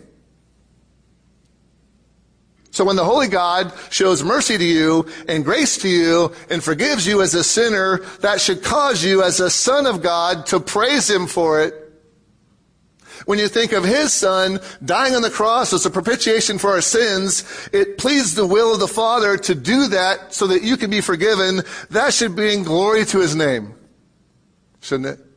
So when the Holy God shows mercy to you and grace to you and forgives you as a sinner, that should cause you as a son of God to praise him for it. When you think of his son dying on the cross as a propitiation for our sins, it pleased the will of the Father to do that so that you can be forgiven. That should bring glory to his name, shouldn't it?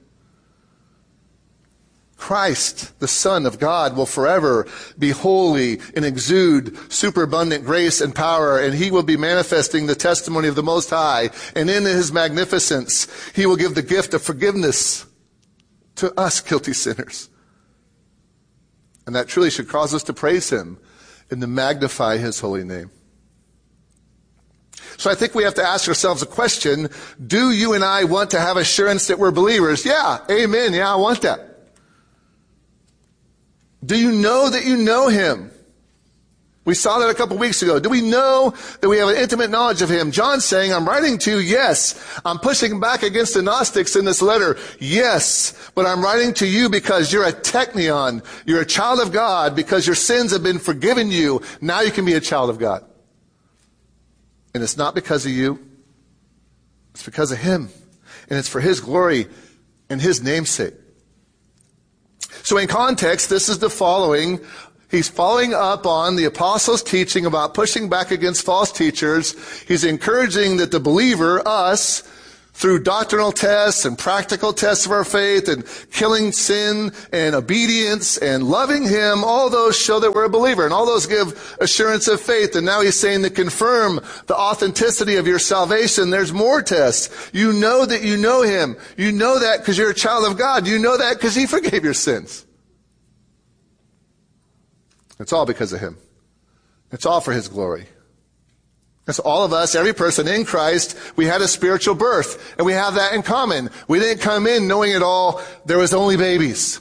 Christ, the Son of God, will forever be holy and exude superabundant grace and power, and he will be manifesting the testimony of the Most High. And in his magnificence, he will give the gift of forgiveness to us guilty sinners. And that truly should cause us to praise him and to magnify his holy name. So I think we have to ask ourselves a question. Do you and I want to have assurance that we're believers? Yeah, amen. Yeah, I want that. Do you know that you know him? We saw that a couple weeks ago. Do we know that we have an intimate knowledge of him? John's saying, I'm writing to you, yes. I'm pushing back against the Gnostics in this letter, yes. But I'm writing to you because you're a teknion. You're a child of God because your sins have been forgiven you. Now you can be a child of God. And it's not because of you. It's because of him. And it's for his glory and his namesake. So in context, this is the following. He's following up on the apostles' teaching about pushing back against false teachers. He's encouraging that the believer, us, through doctrinal tests and practical tests of our faith and killing sin and obedience and loving him, all those show that we're a believer, and all those give assurance of faith. And now he's saying to confirm the authenticity of your salvation, there's more tests. You know that you know him. You know that because you're a child of God. You know that because he forgave your sins. It's all because of him. It's all for his glory. That's all of us, every person in Christ, we had a spiritual birth, and we have that in common. We didn't come in knowing it all. There was only babies.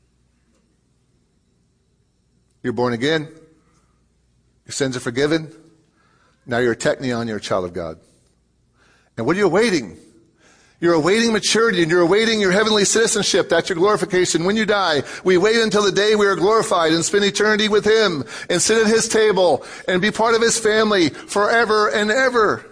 You're born again. Your sins are forgiven. Now you're a teknion, you're a child of God. And what are you awaiting? You're awaiting maturity, and you're awaiting your heavenly citizenship. That's your glorification. When you die, we wait until the day we are glorified and spend eternity with him and sit at his table and be part of his family forever and ever.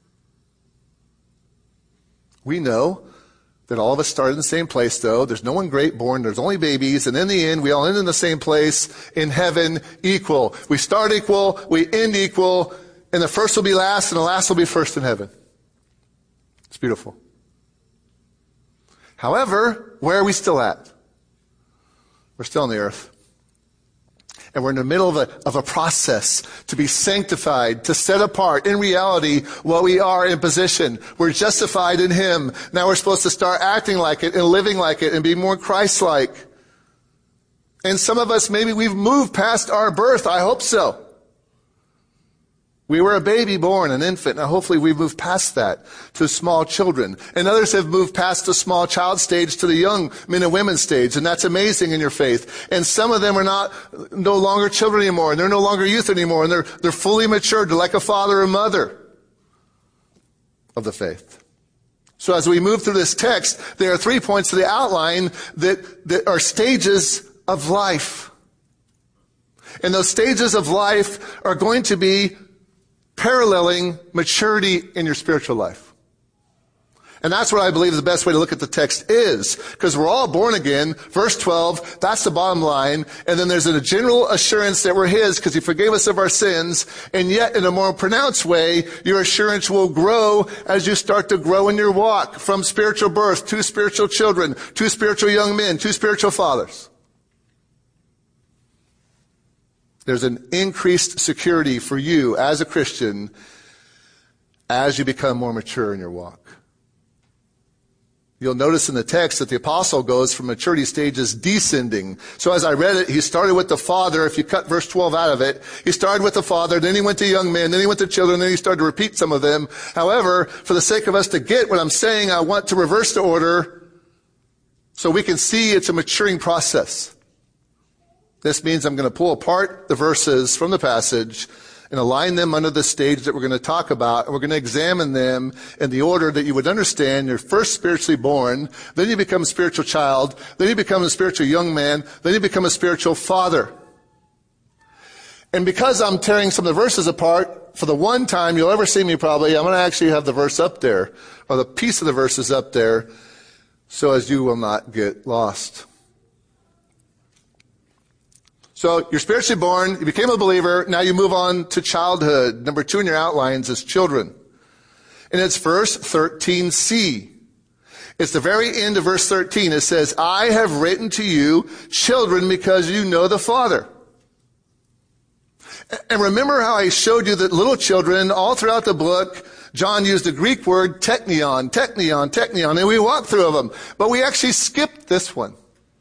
We know that all of us start in the same place, though. There's no one great born. There's only babies. And in the end, we all end in the same place in heaven, equal. We start equal, we end equal, and the first will be last, and the last will be first in heaven. It's beautiful. However, where are we still at? We're still on the earth. And we're in the middle of a, of a process to be sanctified, to set apart in reality what we are in position. We're justified in him. Now we're supposed to start acting like it and living like it and be more Christ-like. And some of us, maybe we've moved past our birth. I hope so. We were a baby born, an infant. Now hopefully we've moved past that to small children. And others have moved past the small child stage to the young men and women stage. And that's amazing in your faith. And some of them are not, no longer children anymore. And they're no longer youth anymore. And they're, they're fully matured. They're like a father or mother of the faith. So as we move through this text, there are three points to the outline that, that are stages of life. And those stages of life are going to be paralleling maturity in your spiritual life. And that's what I believe the best way to look at the text is, because we're all born again. Verse twelve, that's the bottom line. And then there's a general assurance that we're his because he forgave us of our sins. And yet, in a more pronounced way, your assurance will grow as you start to grow in your walk from spiritual birth to spiritual children, to spiritual young men, to spiritual fathers. There's an increased security for you as a Christian as you become more mature in your walk. You'll notice in the text that the apostle goes from maturity stages descending. So as I read it, he started with the father. If you cut verse twelve out of it, he started with the father, then he went to young men, then he went to children, then he started to repeat some of them. However, for the sake of us to get what I'm saying, I want to reverse the order so we can see it's a maturing process. This means I'm going to pull apart the verses from the passage and align them under the stage that we're going to talk about. And we're going to examine them in the order that you would understand. You're first spiritually born, then you become a spiritual child, then you become a spiritual young man, then you become a spiritual father. And because I'm tearing some of the verses apart, for the one time you'll ever see me probably, I'm going to actually have the verse up there, or the piece of the verses up there, so as you will not get lost. So you're spiritually born, you became a believer, now you move on to childhood. Number two in your outlines is children. And it's verse thirteen c. It's the very end of verse thirteen. It says, I have written to you, children, because you know the Father. And remember how I showed you that little children, all throughout the book, John used the Greek word teknion, teknion, teknion, and we walked through them. But we actually skipped this one.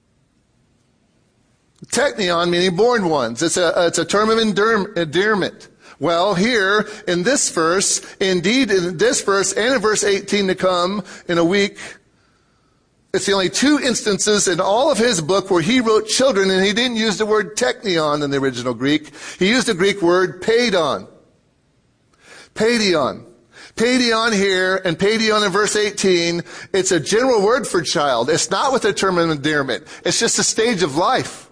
Teknion meaning born ones. It's a, it's a term of endearment. Well, here in this verse, indeed in this verse and in verse eighteen to come in a week, It's the only two instances in all of his book where he wrote children, and he didn't use the word teknion in the original Greek. He used the Greek word paidon. Paidion. Paidion here and paidion in verse eighteen, it's a general word for child. It's not with a term of endearment. It's just a stage of life.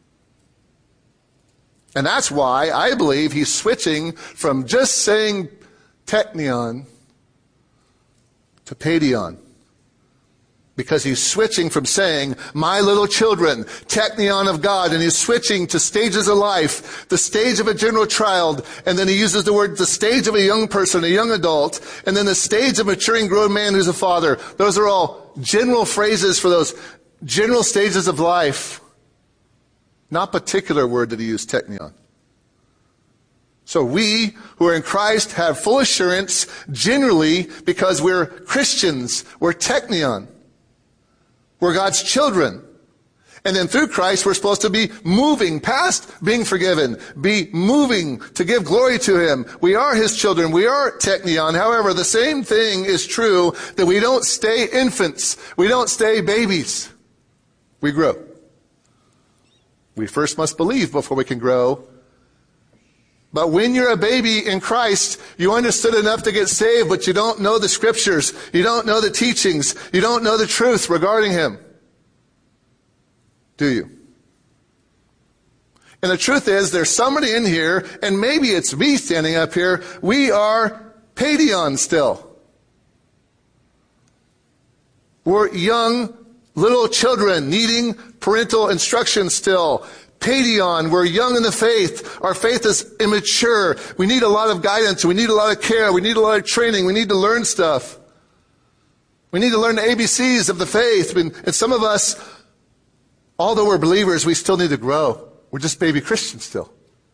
And that's why I believe he's switching from just saying teknion to paidion. Because he's switching from saying, my little children, teknion of God, and he's switching to stages of life, the stage of a general child, and then he uses the word, the stage of a young person, a young adult, and then the stage of maturing grown man who's a father. Those are all general phrases for those general stages of life. Not particular word that he used, teknion. So we who are in Christ have full assurance, generally, because we're Christians. We're teknion. We're God's children. And then through Christ, we're supposed to be moving past being forgiven, be moving to give glory to him. We are his children. We are teknion. However, the same thing is true that we don't stay infants. We don't stay babies. We grow. We first must believe before we can grow. But when you're a baby in Christ, you understood enough to get saved, but you don't know the scriptures. You don't know the teachings. You don't know the truth regarding him. Do you? And the truth is, there's somebody in here, and maybe it's me standing up here, we are paidion still. We're young, little children needing parental instruction still. Paidion, we're young in the faith. Our faith is immature. We need a lot of guidance. We need a lot of care. We need a lot of training. We need to learn stuff. We need to learn the A B Cs of the faith. And some of us, although we're believers, we still need to grow. We're just baby Christians still.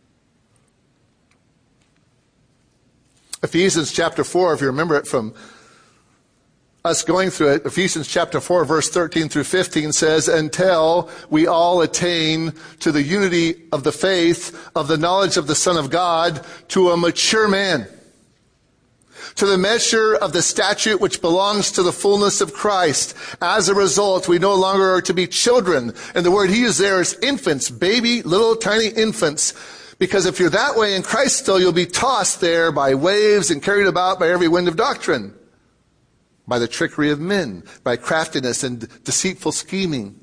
Ephesians chapter four, if you remember it from us going through it, Ephesians chapter four, verse thirteen through fifteen says, until we all attain to the unity of the faith, of the knowledge of the Son of God, to a mature man, to the measure of the statute which belongs to the fullness of Christ. As a result, we no longer are to be children. And the word he used there is infants, baby, little tiny infants. Because if you're that way in Christ still, you'll be tossed there by waves and carried about by every wind of doctrine. By the trickery of men, by craftiness and deceitful scheming.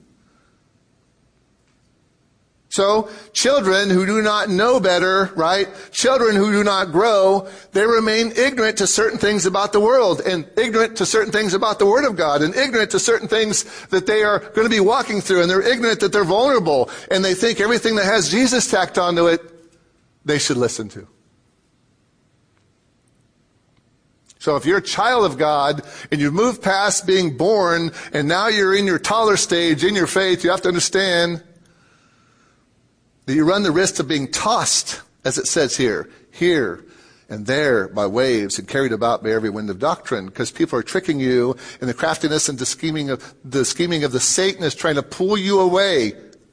So, children who do not know better, right? Children who do not grow, they remain ignorant to certain things about the world, and ignorant to certain things about the Word of God, and ignorant to certain things that they are going to be walking through, and they're ignorant that they're vulnerable, and they think everything that has Jesus tacked onto it, they should listen to. So if you're a child of God and you've moved past being born and now you're in your toddler stage in your faith, you have to understand that you run the risk of being tossed, as it says here, here and there by waves and carried about by every wind of doctrine, because people are tricking you, and the craftiness and the scheming of the scheming of the Satan is trying to pull you away.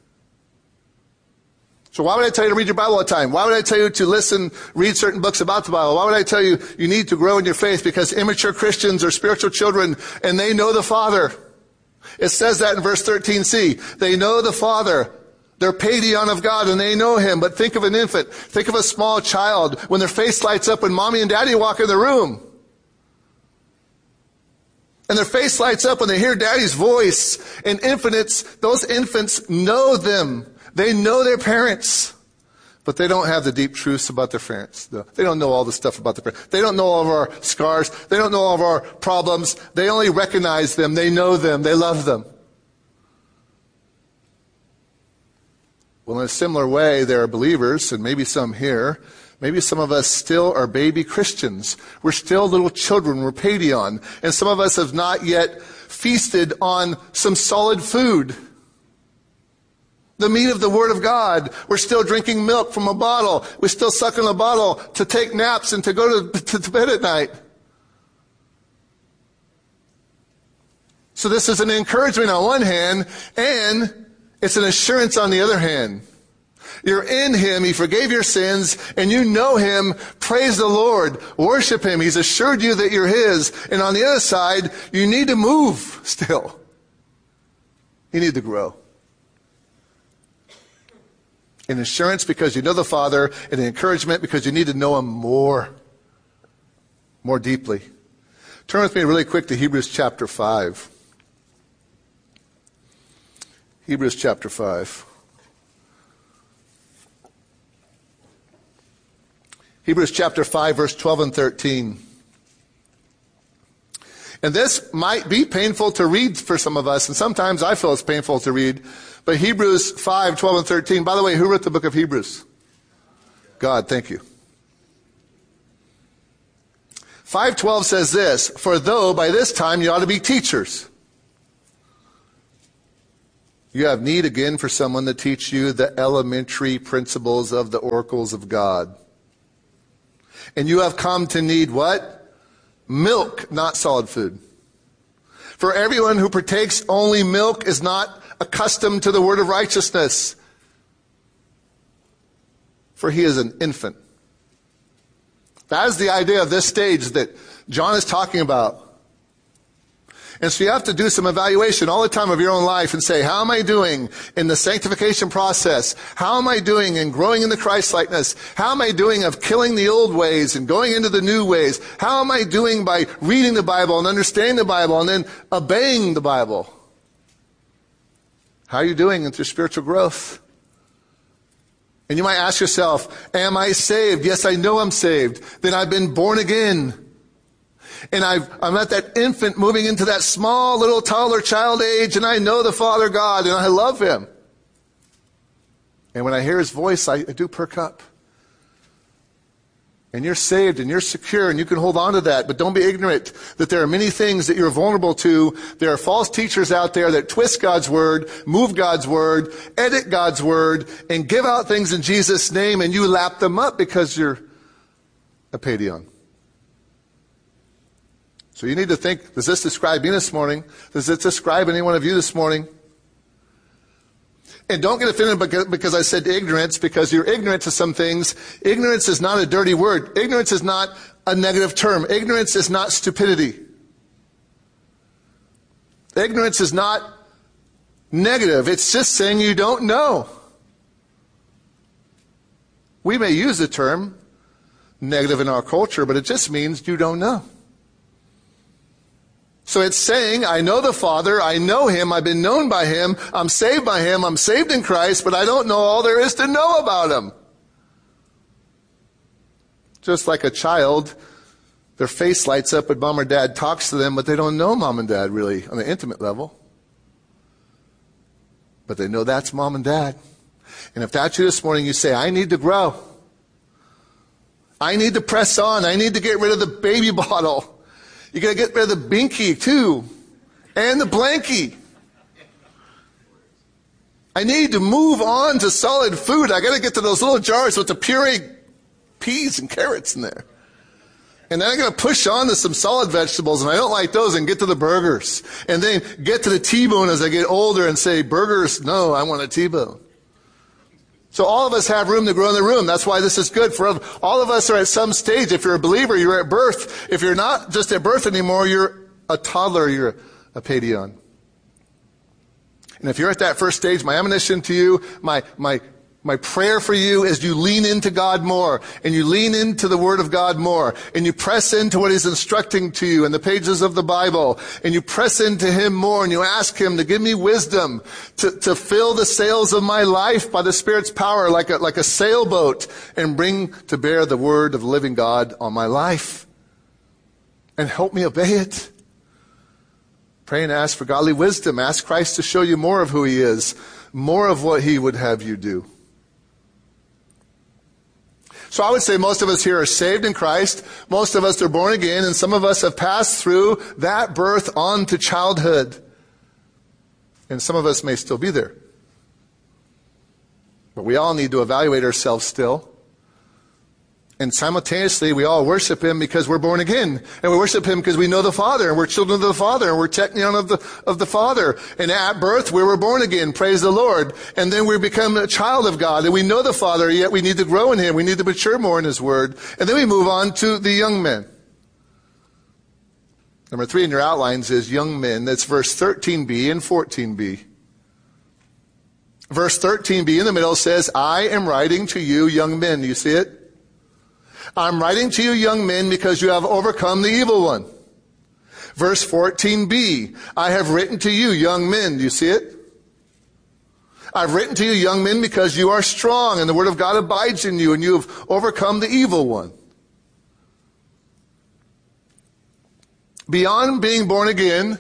So why would I tell you to read your Bible all the time? Why would I tell you to listen, read certain books about the Bible? Why would I tell you you need to grow in your faith? Because immature Christians are spiritual children and they know the Father. It says that in verse thirteen c. They know the Father. They're paidion of God and they know him. But think of an infant. Think of a small child when their face lights up when mommy and daddy walk in the room. And their face lights up when they hear daddy's voice. And infants, those infants know them. They know their parents, but they don't have the deep truths about their parents. They don't know all the stuff about their parents. They don't know all of our scars. They don't know all of our problems. They only recognize them. They know them. They love them. Well, in a similar way, there are believers, and maybe some here, maybe some of us still are baby Christians. We're still little children. We're paidion. And some of us have not yet feasted on some solid food. The meat of the Word of God. We're still drinking milk from a bottle. We're still sucking a bottle to take naps and to go to, to, to bed at night. So this is an encouragement on one hand, and it's an assurance on the other hand. You're in him. He forgave your sins, and you know him. Praise the Lord. Worship him. He's assured you that you're his. And on the other side, you need to move still. You need to grow. In assurance because you know the Father, and in encouragement because you need to know Him more, more deeply. Turn with me really quick to Hebrews chapter five. Hebrews chapter five. Hebrews chapter five, verse twelve and thirteen. And this might be painful to read for some of us, and sometimes I feel it's painful to read. But Hebrews five, twelve and thirteen. By the way, who wrote the book of Hebrews? God, thank you. five twelve says this, for though by this time you ought to be teachers, you have need again for someone to teach you the elementary principles of the oracles of God. And you have come to need what? Milk, not solid food. For everyone who partakes only milk is not accustomed to the word of righteousness, for he is an infant. That is the idea of this stage that John is talking about. And so you have to do some evaluation all the time of your own life and say, how am I doing in the sanctification process? How am I doing in growing in the Christ-likeness? How am I doing of killing the old ways and going into the new ways? How am I doing by reading the Bible and understanding the Bible and then obeying the Bible? How are you doing in your spiritual growth? And you might ask yourself, am I saved? Yes, I know I'm saved. Then I've been born again. And I've, I'm at that infant moving into that small little toddler child age, and I know the Father God, and I love Him. And when I hear His voice, I, I do perk up. And you're saved, and you're secure, and you can hold on to that. But don't be ignorant that there are many things that you're vulnerable to. There are false teachers out there that twist God's Word, move God's Word, edit God's Word, and give out things in Jesus' name, and you lap them up because you're a paidion. So you need to think, does this describe me this morning? Does it describe any one of you this morning? And don't get offended because I said ignorance, because you're ignorant to some things. Ignorance is not a dirty word. Ignorance is not a negative term. Ignorance is not stupidity. Ignorance is not negative. It's just saying you don't know. We may use the term negative in our culture, but it just means you don't know. So it's saying, I know the Father, I know Him, I've been known by Him, I'm saved by Him, I'm saved in Christ, but I don't know all there is to know about Him. Just like a child, their face lights up when mom or dad talks to them, but they don't know mom and dad really on an intimate level. But they know that's mom and dad. And if that's you this morning, you say, I need to grow. I need to press on. I need to get rid of the baby bottle. You got to get rid of the binky, too. And the blankie. I need to move on to solid food. I got to get to those little jars with the pureed peas and carrots in there. And then I got to push on to some solid vegetables, and I don't like those, and get to the burgers. And then get to the T-bone as I get older and say, burgers, no, I want a T-bone. So all of us have room to grow in the room. That's why this is good for all of us. Are at some stage. If you're a believer, you're at birth. If you're not just at birth anymore, you're a toddler, you're a paidion. And if you're at that first stage, my admonition to you, my my my prayer for you is you lean into God more, and you lean into the Word of God more, and you press into what He's instructing to you in the pages of the Bible, and you press into Him more, and you ask Him to give me wisdom to, to fill the sails of my life by the Spirit's power like a, like a sailboat, and bring to bear the Word of the living God on my life, and help me obey it. Pray and ask for godly wisdom. Ask Christ to show you more of who He is, more of what He would have you do. So I would say most of us here are saved in Christ. Most of us are born again, and some of us have passed through that birth on to childhood. And some of us may still be there. But we all need to evaluate ourselves still. And simultaneously, we all worship Him because we're born again. And we worship Him because we know the Father, and we're children of the Father, and we're technion of the, of the Father. And at birth, we were born again. Praise the Lord. And then we become a child of God, and we know the Father, yet we need to grow in Him. We need to mature more in His Word. And then we move on to the young men. Number three in your outlines is young men. That's verse thirteen b and fourteen b. Verse thirteen b in the middle says, I am writing to you young men. Do you see it? I'm writing to you young men because you have overcome the evil one. Verse fourteen b, I have written to you young men. Do you see it? I've written to you young men because you are strong and the word of God abides in you and you have overcome the evil one. Beyond being born again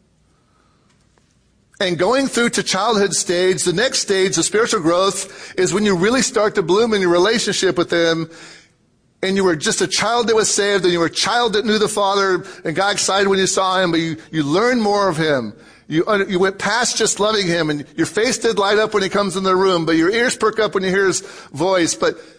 and going through to childhood stage, the next stage of spiritual growth is when you really start to bloom in your relationship with Him, and you were just a child that was saved, and you were a child that knew the Father and got excited when you saw Him, but you, you learned more of Him. You, you went past just loving Him, and your face did light up when He comes in the room, but your ears perk up when you hear His voice. But